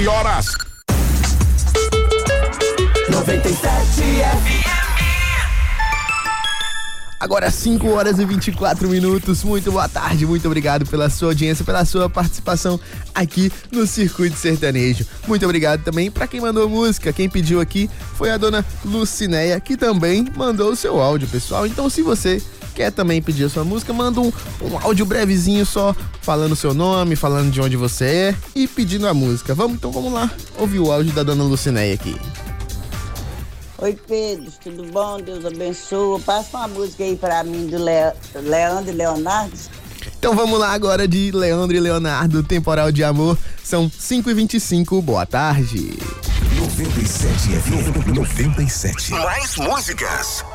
Horas 97 FM. Agora 5 horas e 24 minutos. Muito boa tarde, muito obrigado pela sua audiência, pela sua participação aqui no Circuito Sertanejo. Muito obrigado também para quem mandou música. Quem pediu aqui foi a dona Lucinéia, que também mandou o seu áudio, pessoal. Então, se você quer também pedir a sua música, manda um áudio brevezinho só, falando o seu nome, falando de onde você é e pedindo a música. Vamos lá ouvir o áudio da dona Lucinéia aqui. Oi, Pedro, tudo bom? Deus abençoe. Passa uma música aí pra mim do Leandro e Leonardo. Então vamos lá agora de Leandro e Leonardo, Temporal de Amor. São 5h25, boa tarde. 97 FM 97. Mais músicas.